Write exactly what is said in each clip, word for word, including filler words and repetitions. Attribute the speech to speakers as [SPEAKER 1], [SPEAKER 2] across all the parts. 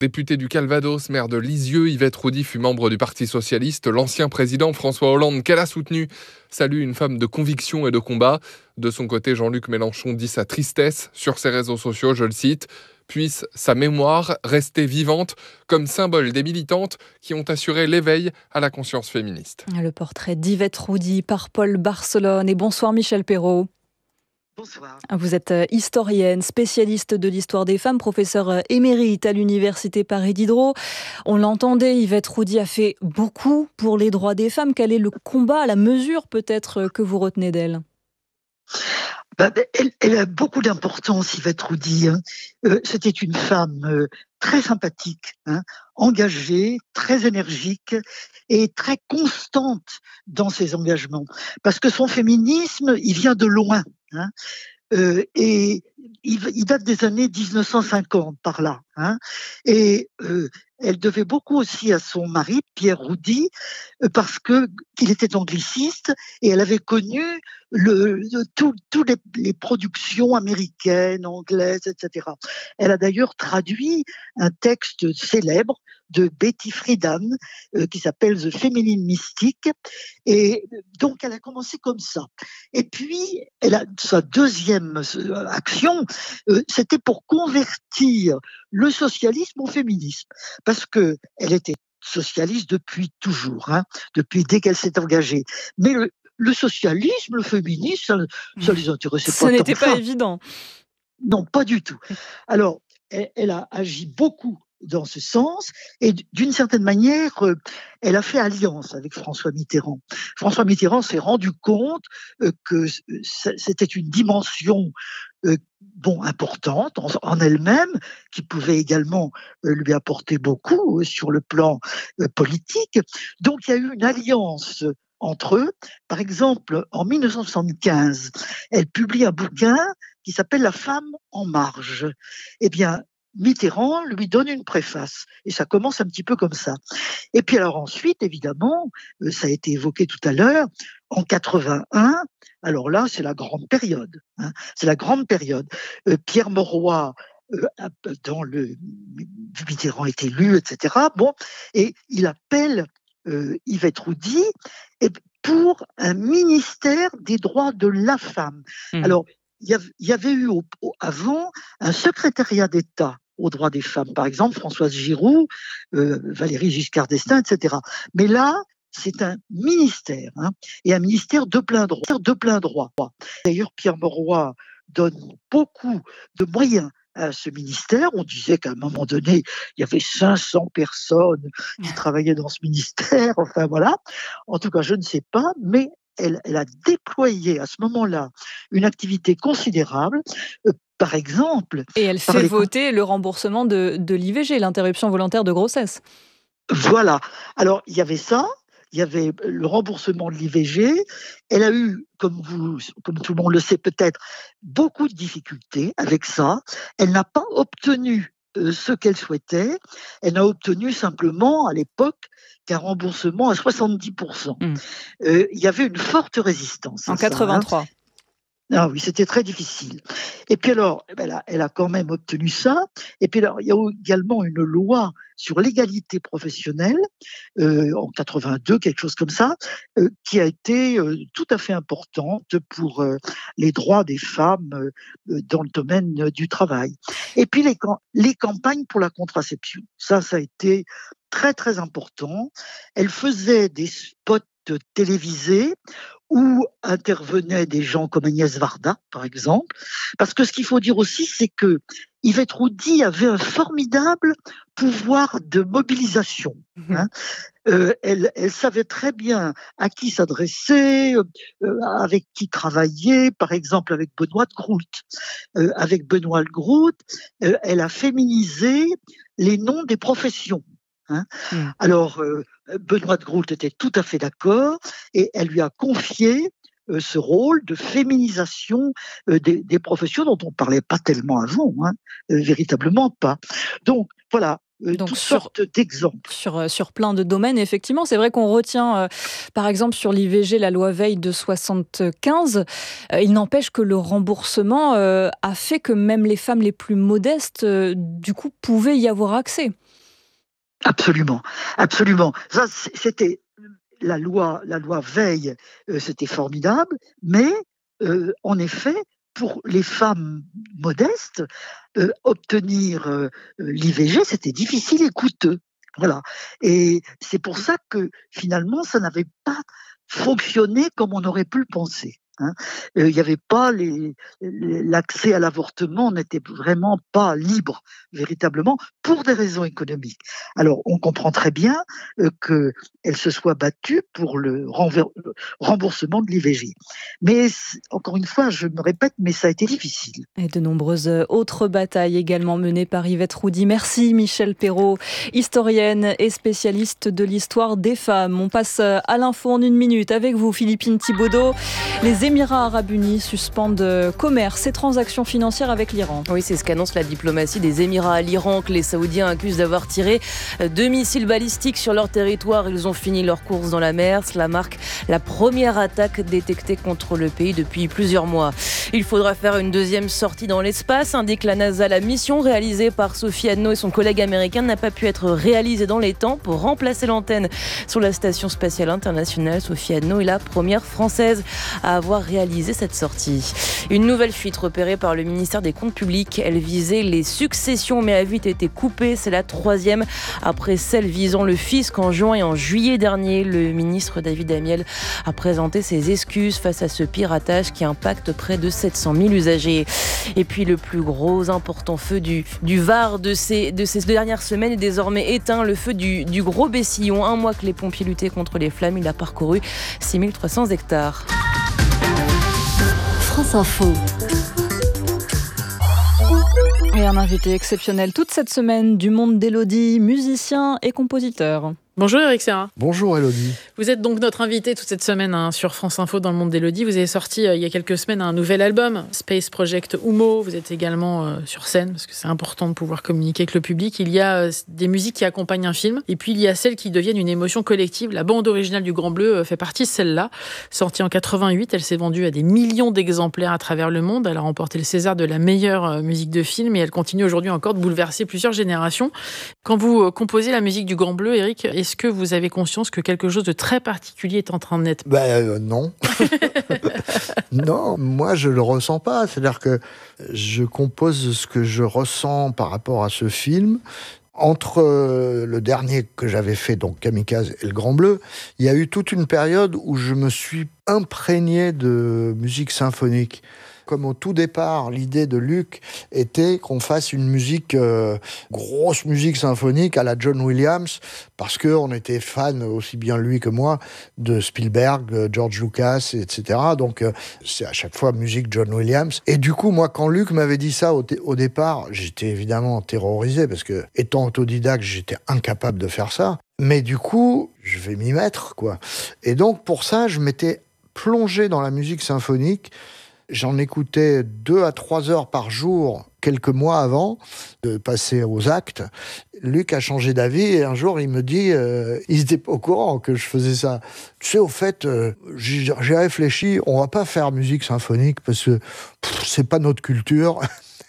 [SPEAKER 1] Député du Calvados, maire de Lisieux, Yvette Roudy fut membre du Parti socialiste. L'ancien président François Hollande, qu'elle a soutenu, salue une femme de conviction et de combat. De son côté, Jean-Luc Mélenchon dit sa tristesse sur ses réseaux sociaux, je le cite. Puisse sa mémoire rester vivante comme symbole des militantes qui ont assuré l'éveil à la conscience féministe.
[SPEAKER 2] Le portrait d'Yvette Roudy par Paul Barcelone. Et bonsoir Michel Perrault.
[SPEAKER 3] Bonsoir.
[SPEAKER 2] Vous êtes historienne, spécialiste de l'histoire des femmes, professeure émérite à l'université Paris Diderot. On l'entendait, Yvette Roudy a fait beaucoup pour les droits des femmes. Quel est le combat, la mesure peut-être que vous retenez d'elle ?
[SPEAKER 3] Bah, elle, elle a beaucoup d'importance, Yvette Roudy. Hein. Euh, c'était une femme euh, très sympathique, hein, engagée, très énergique et très constante dans ses engagements. Parce que son féminisme, il vient de loin. Hein. Euh, et il, il date des années dix-neuf cent cinquante par là. Hein. Et euh, elle devait beaucoup aussi à son mari, Pierre Roudy, euh, parce que qu'il était angliciste et elle avait connu le, le, toutes les, les productions américaines, anglaises, et cetera. Elle a d'ailleurs traduit un texte célèbre de Betty Friedan euh, qui s'appelle The Feminine Mystique. Et donc elle a commencé comme ça. Et puis elle a sa deuxième action, euh, c'était pour convertir le socialisme au féminisme, parce que elle était socialiste depuis toujours, hein, depuis dès qu'elle s'est engagée. Mais le, le socialisme, le féminisme, ça, ça les intéressait pas tant.
[SPEAKER 2] Ce n'était pas
[SPEAKER 3] ça.
[SPEAKER 2] évident.
[SPEAKER 3] Non, pas du tout. Alors, elle, elle a agi beaucoup dans ce sens, et d'une certaine manière, euh, elle a fait alliance avec François Mitterrand. François Mitterrand s'est rendu compte euh, que c'était une dimension euh, bon importante en, en elle-même, qui pouvait également euh, lui apporter beaucoup euh, sur le plan euh, politique. Donc, il y a eu une alliance entre eux. Par exemple, en dix-neuf cent soixante-quinze, elle publie un bouquin qui s'appelle La femme en marge. Eh bien, Mitterrand lui donne une préface, et ça commence un petit peu comme ça. Et puis alors ensuite, évidemment, euh, ça a été évoqué tout à l'heure, en quatre-vingt-un, alors là, c'est la grande période. Hein, c'est la grande période. Euh, Pierre Mauroy, euh, dans le Mitterrand est élu, et cetera. Bon, et il appelle euh, Yvette Roudy et pour un ministère des droits de la femme. Mmh. Alors, il y avait eu au, au, avant un secrétariat d'État aux droits des femmes, par exemple Françoise Giroud, euh, Valéry Giscard d'Estaing, et cetera. Mais là, c'est un ministère, hein, et un ministère de plein droit. De plein droit. D'ailleurs, Pierre Mauroy donne beaucoup de moyens à ce ministère. On disait qu'à un moment donné, il y avait cinq cents personnes qui travaillaient dans ce ministère. Enfin voilà. En tout cas, je ne sais pas, mais Elle, elle a déployé à ce moment-là une activité considérable, euh, par exemple...
[SPEAKER 2] Et elle fait les... voter le remboursement de, de l'I V G, l'interruption volontaire de grossesse.
[SPEAKER 3] Voilà. Alors, il y avait ça, il y avait le remboursement de l'I V G. Elle a eu, comme, vous, comme tout le monde le sait peut-être, beaucoup de difficultés avec ça. Elle n'a pas obtenu euh, ce qu'elle souhaitait. Elle n'a obtenu simplement, à l'époque, qu'un remboursement à soixante-dix pour cent. Mmh. Euh, il y avait une forte résistance.
[SPEAKER 2] En quatre-vingt-trois.
[SPEAKER 3] Ça, hein. Ah oui, c'était très difficile. Et puis alors, elle a, elle a quand même obtenu ça. Et puis alors, il y a également une loi sur l'égalité professionnelle, euh, en quatre-vingt-deux, quelque chose comme ça, euh, qui a été euh, tout à fait importante pour euh, les droits des femmes euh, dans le domaine euh, du travail. Et puis les, les campagnes pour la contraception. Ça, ça a été très, très important. Elle faisait des spots télévisés où intervenaient des gens comme Agnès Varda, par exemple. Parce que ce qu'il faut dire aussi, c'est que Yvette Roudy avait un formidable pouvoir de mobilisation. Mmh. Hein. Euh, elle, elle savait très bien à qui s'adresser, euh, avec qui travailler, par exemple avec Benoît de Groot. Euh, avec Benoît de Groot, euh, elle a féminisé les noms des professions. Hein. Mmh. Alors, euh, Benoît de Groot était tout à fait d'accord et elle lui a confié euh, ce rôle de féminisation euh, des, des professions dont on ne parlait pas tellement avant, hein, euh, véritablement pas. Donc, voilà. Euh,
[SPEAKER 2] Donc
[SPEAKER 3] toutes
[SPEAKER 2] sur,
[SPEAKER 3] sortes d'exemples.
[SPEAKER 2] Sur, sur plein de domaines, effectivement. C'est vrai qu'on retient, euh, par exemple, sur l'I V G, la loi Veil de soixante-quinze. Euh, il n'empêche que le remboursement euh, a fait que même les femmes les plus modestes, euh, du coup, pouvaient y avoir accès.
[SPEAKER 3] Absolument, absolument. Ça, c'était la loi, la loi Veil, euh, c'était formidable, mais euh, en effet, pour les femmes modestes, euh, obtenir euh, l'I V G, c'était difficile et coûteux. Voilà. Et c'est pour ça que finalement, ça n'avait pas fonctionné comme on aurait pu le penser. Hein. Euh, il n'y avait pas les, les, l'accès à l'avortement n'était vraiment pas libre véritablement pour des raisons économiques. Alors on comprend très bien euh, qu'elle se soit battue pour le, renver, le remboursement de l'I V G. Mais encore une fois, je me répète, mais ça a été difficile.
[SPEAKER 2] Et de nombreuses autres batailles également menées par Yvette Roudy. Merci Michel Perrault, historienne et spécialiste de l'histoire des femmes. On passe à l'info en une minute avec vous, Philippine Thibaudeau. Les Émirats arabes unis suspendent commerce et transactions financières avec l'Iran.
[SPEAKER 4] Oui, c'est ce qu'annonce la diplomatie des Émirats à l'Iran, que les Saoudiens accusent d'avoir tiré deux missiles balistiques sur leur territoire. Ils ont fini leur course dans la mer. Cela marque la première attaque détectée contre le pays depuis plusieurs mois. Il faudra faire une deuxième sortie dans l'espace, indique la NASA. La mission réalisée par Sophie Adno et son collègue américain n'a pas pu être réalisée dans les temps pour remplacer l'antenne sur la Station spatiale internationale. Sophie Adno est la première française à avoir réalisé cette sortie. Une nouvelle fuite repérée par le ministère des Comptes publics. Elle visait les successions mais a vite été coupée. C'est la troisième après celle visant le fisc en juin et en juillet dernier. Le ministre David Amiel a présenté ses excuses face à ce piratage qui impacte près de sept cent mille usagers. Et puis le plus gros important feu du, du Var de ces, de ces dernières semaines est désormais éteint. Le feu du, du Gros Bessillon. Un mois que les pompiers luttaient contre les flammes, il a parcouru six mille trois cents hectares.
[SPEAKER 5] France Info.
[SPEAKER 2] Et un invité exceptionnel toute cette semaine du monde d'Élodie, musicien et compositeur.
[SPEAKER 6] Bonjour Éric Serra.
[SPEAKER 7] Bonjour Élodie.
[SPEAKER 6] Vous êtes donc notre invité toute cette semaine hein, sur France Info dans le monde d'Élodie. Vous avez sorti euh, il y a quelques semaines un nouvel album, Space Project Humo. Vous êtes également euh, sur scène parce que c'est important de pouvoir communiquer avec le public. Il y a euh, des musiques qui accompagnent un film et puis il y a celles qui deviennent une émotion collective. La bande originale du Grand Bleu euh, fait partie de celle-là. Sortie en quatre-vingt-huit, elle s'est vendue à des millions d'exemplaires à travers le monde. Elle a remporté le César de la meilleure euh, musique de film et elle continue aujourd'hui encore de bouleverser plusieurs générations. Quand vous euh, composez la musique du Grand Bleu, Éric, est-ce que vous avez conscience que quelque chose de très particulier est en train de naître ?
[SPEAKER 7] Ben euh, non. Non, moi je le ressens pas. C'est-à-dire que je compose ce que je ressens par rapport à ce film. Entre euh, le dernier que j'avais fait, donc Kamikaze et le Grand Bleu, il y a eu toute une période où je me suis imprégné de musique symphonique. Comme au tout départ, l'idée de Luc était qu'on fasse une musique, euh, grosse musique symphonique à la John Williams, parce qu'on était fan, aussi bien lui que moi, de Spielberg, George Lucas, et cetera. Donc euh, c'est à chaque fois musique John Williams. Et du coup, moi, quand Luc m'avait dit ça au, t- au départ, j'étais évidemment terrorisé, parce que, étant autodidacte, j'étais incapable de faire ça. Mais du coup, je vais m'y mettre, quoi. Et donc, pour ça, je m'étais plongé dans la musique symphonique. J'en écoutais deux à trois heures par jour, quelques mois avant de passer aux actes. Luc a changé d'avis et un jour, il me dit, euh, il n'était pas au courant que je faisais ça. Tu sais, au fait, euh, j'ai, j'ai réfléchi, on va pas faire musique symphonique parce que pff, c'est pas notre culture.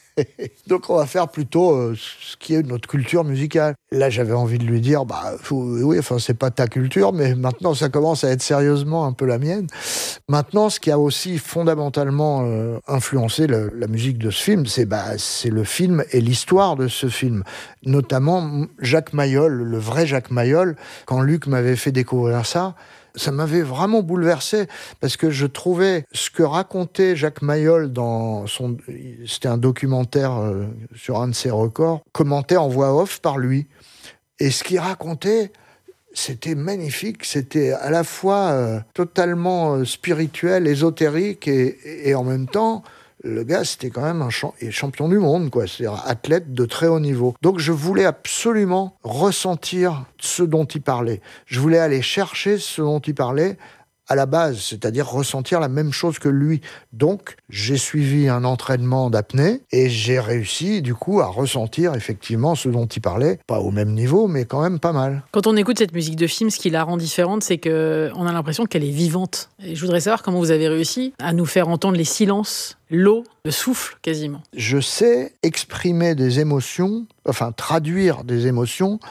[SPEAKER 7] Donc on va faire plutôt euh, ce qui est notre culture musicale. Là j'avais envie de lui dire bah faut, oui enfin c'est pas ta culture mais maintenant ça commence à être sérieusement un peu la mienne. Maintenant ce qui a aussi fondamentalement euh, influencé le, la musique de ce film c'est bah c'est le film et l'histoire de ce film, notamment Jacques Mayol, le vrai Jacques Mayol. Quand Luc m'avait fait découvrir ça, ça m'avait vraiment bouleversé parce que je trouvais ce que racontait Jacques Mayol dans son... C'était un documentaire euh, sur un de ses records, commenté en voix off par lui. Et ce qu'il racontait, c'était magnifique. C'était à la fois euh, totalement euh, spirituel, ésotérique et, et en même temps... Le gars, c'était quand même un champion du monde, quoi. C'est-à-dire athlète de très haut niveau. Donc, je voulais absolument ressentir ce dont il parlait. Je voulais aller chercher ce dont il parlait à la base, c'est-à-dire ressentir la même chose que lui. Donc, j'ai suivi un entraînement d'apnée et j'ai réussi, du coup, à ressentir effectivement ce dont il parlait. Pas au même niveau, mais quand même pas mal.
[SPEAKER 6] Quand on écoute cette musique de film, ce qui la rend différente, c'est qu'on a l'impression qu'elle est vivante. Et je voudrais savoir comment vous avez réussi à nous faire entendre les silences, l'eau, le souffle quasiment.
[SPEAKER 7] Je sais exprimer des émotions, enfin traduire des émotions